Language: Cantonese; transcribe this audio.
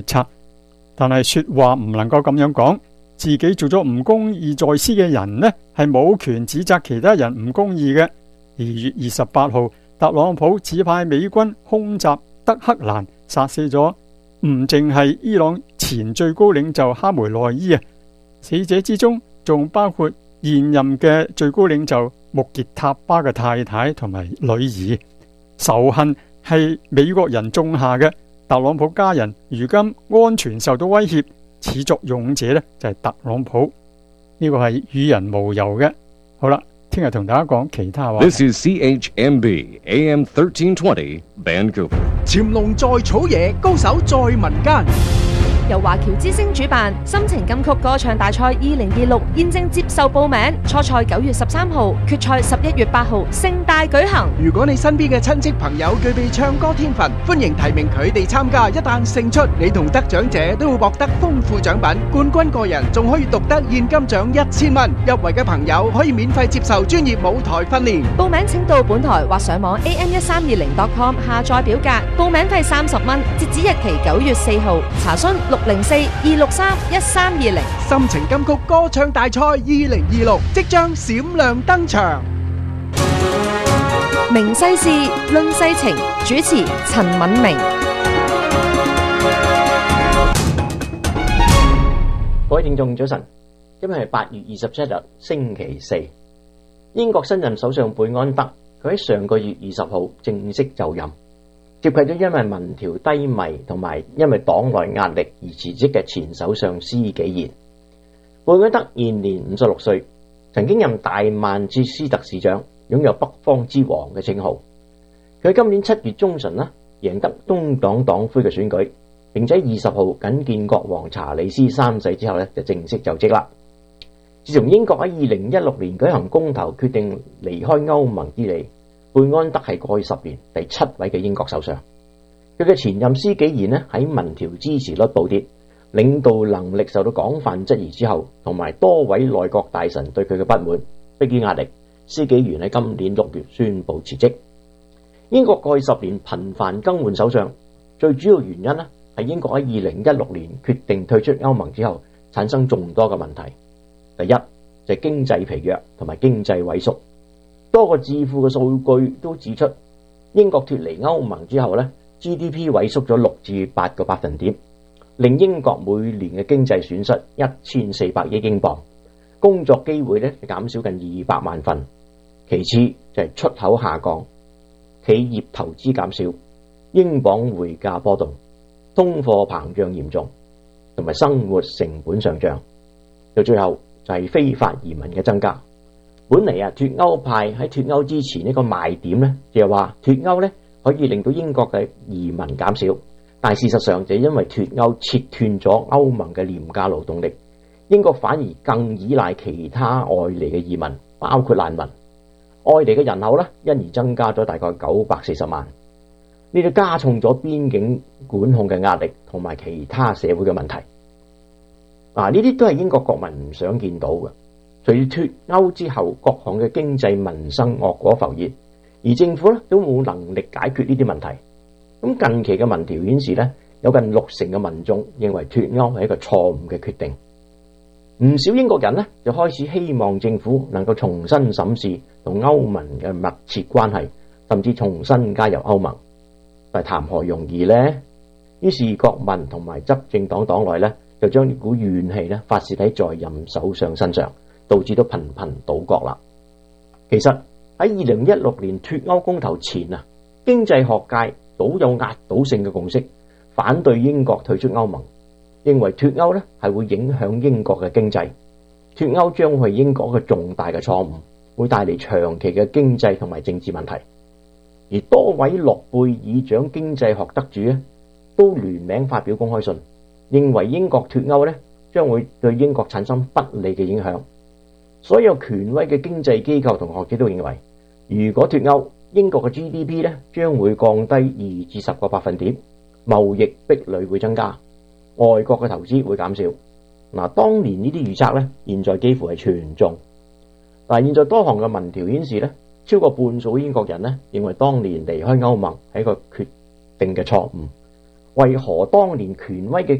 策。但係說話唔能夠咁樣講，自己做咗唔公義在先嘅人呢，係冇權指責其他人唔公義嘅。2月28號，特朗普指派美軍空襲德黑蘭，殺死咗唔淨係伊朗前最高領袖哈梅內伊啊，死者之中仲包括現任嘅最高領袖穆傑塔巴嘅太太同埋女兒。仇恨係美國人種下嘅，特朗普家人如今安全受到威脅，始作俑者呢就係特朗普，呢個係與人無尤嘅。好啦，聽日同大家講其他話。 This is CHMB AM 1320 Vancouver。 潛龍在草野，高手在民間。 由華僑之星主辦心情金曲歌唱大賽2026現正接受報名，初賽9月13號，決賽11月8號，盛大舉行。 如果你身邊嘅親戚朋友具備唱歌天分，歡迎提名佢哋參加。一旦勝出，你同得獎者都會獲得豐富獎品，冠軍個人仲可以獨得現金獎1000蚊。入圍嘅朋友可以免費接受專業舞台訓練。 報名請到本台或上網 am1320.com 下載表格，報名費30蚊，截止日期9月4號。查詢604-263-1320。 心情金曲歌唱大賽2026即將閃亮登場。 明世事，論世情，主持陳敏明。 各位聽眾早晨，今日係8月27日星期四。英國新任首相貝安德，佢喺上個月20號正式就任，接替咗因為民調低迷同埋因為黨內壓力而辭職嘅前首相施紀賢。貝安德現年56歲，曾經任大曼徹斯特市長，擁有北方之王嘅稱號。佢今年7月中旬贏得工黨黨魁嘅選舉，並且20號覲見國王查理斯3世之後就正式就職啦。自從英國喺2016年舉行公投決定離開歐盟之嚟，貝安德係過去10年第7位嘅英國首相。佢嘅前任施紀賢喺民調支持率暴跌，領導能力受到廣泛質疑之後，同埋多位內閣大臣對佢嘅不滿，迫於壓力，施紀賢喺今年6月宣布辭職。英國過去10年頻繁更換首相，最主要原因係英國喺2016年決定退出歐盟之後產生眾多嘅問題。第一就係經濟疲弱同埋經濟萎縮，多個智庫嘅數據都指出，英國脫離歐盟之後GDP 萎縮咗6至8個百分點，令英國每年嘅經濟損失1400億英鎊，工作機會減少近200萬份。其次就係出口下降，企業投資減少，英鎊匯價波動，通貨膨脹嚴重，同埋生活成本上漲。到最後就係非法移民嘅增加。本嚟脫歐派喺脫歐之前呢個賣點就係話脫歐可以令到英國嘅移民減少，但事實上就因為脫歐切斷咗歐盟嘅廉價勞動力，英國反而更依賴其他外嚟嘅移民，包括難民。外嚟嘅人口因而增加咗大概940萬，呢啲加重咗邊境管控嘅壓力同埋其他社會嘅問題。呢啲都係英國國民唔想見到嘅。隨住脫歐之後，各項嘅經濟民生惡果浮現，而政府都冇能力解決呢啲問題。咁近期嘅民調顯示有近60%嘅民眾認為脫歐係一個錯誤嘅決定。唔少英國人就開始希望政府能夠重新審視同歐盟嘅密切關係，甚至重新加入歐盟。但係談何容易呢？於是國民同埋執政黨黨內就將呢股怨氣發泄喺在任首相身上，導致到頻頻倒閣啦。其實喺2016年脫歐公投前經濟學界早有壓倒性嘅共識，反對英國退出歐盟，認為脫歐係會影響英國嘅經濟，脫歐將會係英國嘅重大嘅錯誤，會帶嚟長期嘅經濟同埋政治問題。而多位諾貝爾獎經濟學得主都聯名發表公開信，認為英國脫歐將會對英國產生不利嘅影響。所有權威嘅經濟機構同學者都認為，如果脫歐，英國嘅 GDP 將會降低2至10個百分點，貿易壁壘會增加，外國嘅投資會減少。當年呢啲預測現在幾乎係全中。但現在多項嘅民調顯示超過半數英國人認為當年離開歐盟係一個決定嘅錯誤， 為何當年權威嘅